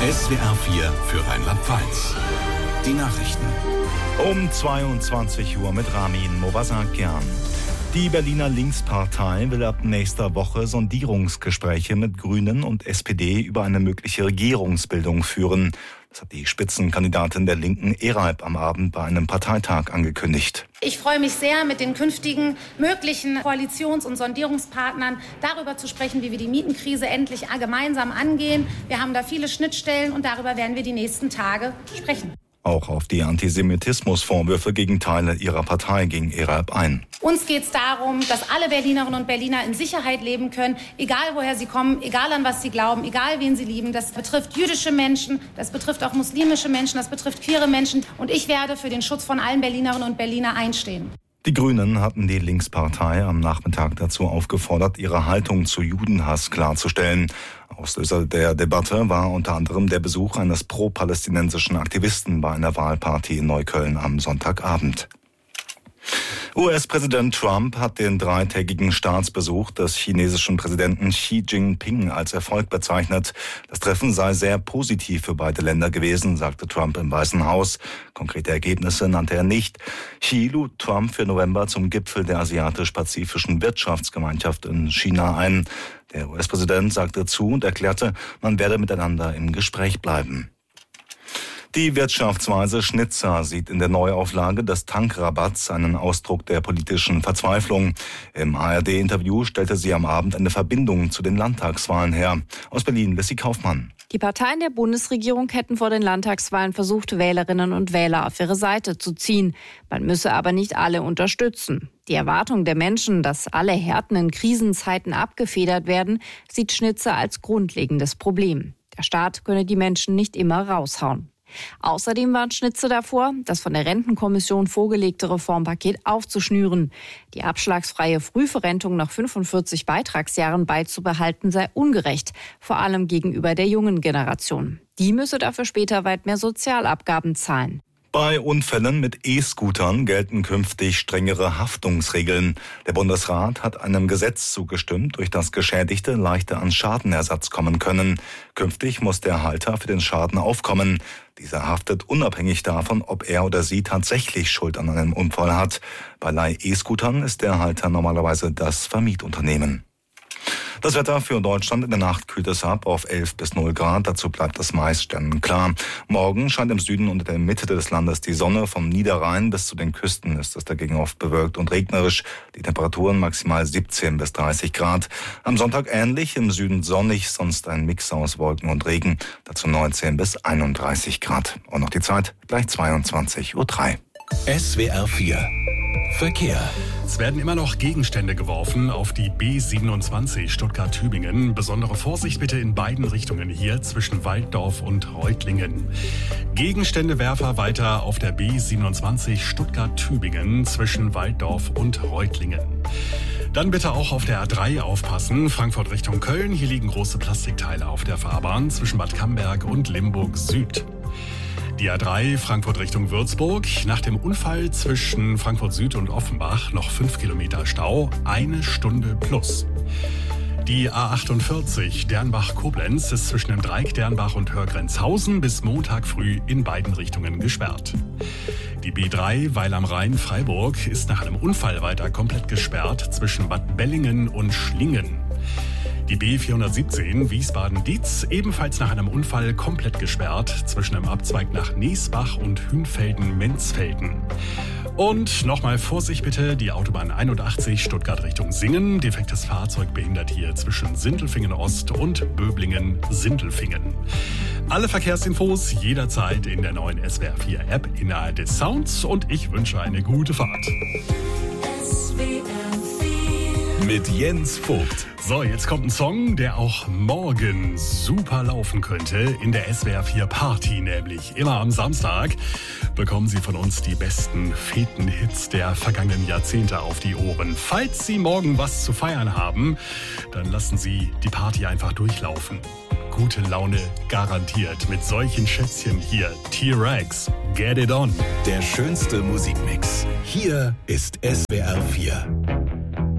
SWR 4 für Rheinland-Pfalz. Die Nachrichten. Um 22 Uhr mit Ramin Mobasakian. Die Berliner Linkspartei will ab nächster Woche Sondierungsgespräche mit Grünen und SPD über eine mögliche Regierungsbildung führen. Das hat die Spitzenkandidatin der Linken Eralp am Abend bei einem Parteitag angekündigt. Ich freue mich sehr, mit den künftigen möglichen Koalitions- und Sondierungspartnern darüber zu sprechen, wie wir die Mietenkrise endlich gemeinsam angehen. Wir haben da viele Schnittstellen und darüber werden wir die nächsten Tage sprechen. Auch auf die Antisemitismusvorwürfe gegen Teile ihrer Partei ging Eralp ein. Uns geht es darum, dass alle Berlinerinnen und Berliner in Sicherheit leben können, egal woher sie kommen, egal an was sie glauben, egal wen sie lieben. Das betrifft jüdische Menschen, das betrifft auch muslimische Menschen, das betrifft queere Menschen. Und ich werde für den Schutz von allen Berlinerinnen und Berliner einstehen. Die Grünen hatten die Linkspartei am Nachmittag dazu aufgefordert, ihre Haltung zu Judenhass klarzustellen. Auslöser der Debatte war unter anderem der Besuch eines pro-palästinensischen Aktivisten bei einer Wahlparty in Neukölln am Sonntagabend. US-Präsident Trump hat den dreitägigen Staatsbesuch des chinesischen Präsidenten Xi Jinping als Erfolg bezeichnet. Das Treffen sei sehr positiv für beide Länder gewesen, sagte Trump im Weißen Haus. Konkrete Ergebnisse nannte er nicht. Xi lud Trump für November zum Gipfel der Asiatisch-Pazifischen Wirtschaftsgemeinschaft in China ein. Der US-Präsident sagte zu und erklärte, man werde miteinander im Gespräch bleiben. Die Wirtschaftsweise Schnitzer sieht in der Neuauflage des Tankrabatts einen Ausdruck der politischen Verzweiflung. Im ARD-Interview stellte sie am Abend eine Verbindung zu den Landtagswahlen her. Aus Berlin, Lissi Kaufmann. Die Parteien der Bundesregierung hätten vor den Landtagswahlen versucht, Wählerinnen und Wähler auf ihre Seite zu ziehen. Man müsse aber nicht alle unterstützen. Die Erwartung der Menschen, dass alle Härten in Krisenzeiten abgefedert werden, sieht Schnitzer als grundlegendes Problem. Der Staat könne die Menschen nicht immer raushauen. Außerdem warnt Schnitzer davor, das von der Rentenkommission vorgelegte Reformpaket aufzuschnüren. Die abschlagsfreie Frühverrentung nach 45 Beitragsjahren beizubehalten sei ungerecht, vor allem gegenüber der jungen Generation. Die müsse dafür später weit mehr Sozialabgaben zahlen. Bei Unfällen mit E-Scootern gelten künftig strengere Haftungsregeln. Der Bundesrat hat einem Gesetz zugestimmt, durch das Geschädigte leichter an Schadenersatz kommen können. Künftig muss der Halter für den Schaden aufkommen. Dieser haftet unabhängig davon, ob er oder sie tatsächlich Schuld an einem Unfall hat. Bei Leih-E-Scootern ist der Halter normalerweise das Vermietunternehmen. Das Wetter für Deutschland: in der Nacht kühlt es ab auf 11 bis 0 Grad. Dazu bleibt es meist sternenklar. Morgen scheint im Süden und in der Mitte des Landes die Sonne. Vom Niederrhein bis zu den Küsten ist es dagegen oft bewölkt und regnerisch. Die Temperaturen maximal 17 bis 30 Grad. Am Sonntag ähnlich, im Süden sonnig, sonst ein Mix aus Wolken und Regen. Dazu 19 bis 31 Grad. Und noch die Zeit, gleich 22:03 Uhr. SWR 4 Verkehr. Es werden immer noch Gegenstände geworfen auf die B27 Stuttgart-Tübingen. Besondere Vorsicht bitte in beiden Richtungen hier zwischen Walddorf und Reutlingen. Gegenständewerfer weiter auf der B27 Stuttgart-Tübingen zwischen Walddorf und Reutlingen. Dann bitte auch auf der A3 aufpassen, Frankfurt Richtung Köln. Hier liegen große Plastikteile auf der Fahrbahn zwischen Bad Camberg und Limburg Süd. Die A3 Frankfurt Richtung Würzburg. Nach dem Unfall zwischen Frankfurt Süd und Offenbach noch 5 Kilometer Stau, 1 Stunde plus. Die A48 Dernbach-Koblenz ist zwischen dem Dreieck Dernbach und Hörgrenzhausen bis Montag früh in beiden Richtungen gesperrt. Die B3 Weil am Rhein-Freiburg ist nach einem Unfall weiter komplett gesperrt zwischen Bad Bellingen und Schlingen. Die B417 Wiesbaden-Dietz ebenfalls nach einem Unfall komplett gesperrt zwischen dem Abzweig nach Neesbach und Hünfelden-Menzfelden. Und nochmal Vorsicht bitte, die Autobahn 81 Stuttgart Richtung Singen. Defektes Fahrzeug behindert hier zwischen Sindelfingen Ost und Böblingen-Sindelfingen. Alle Verkehrsinfos jederzeit in der neuen SWR 4 App in ARD Sounds und ich wünsche eine gute Fahrt. Mit Jens Vogt. So, jetzt kommt ein Song, der auch morgen super laufen könnte in der SWR 4 Party, nämlich immer am Samstag bekommen Sie von uns die besten Feten-Hits der vergangenen Jahrzehnte auf die Ohren. Falls Sie morgen was zu feiern haben, dann lassen Sie die Party einfach durchlaufen. Gute Laune garantiert mit solchen Schätzchen hier. T-Rex, Get It On. Der schönste Musikmix. Hier ist SWR 4.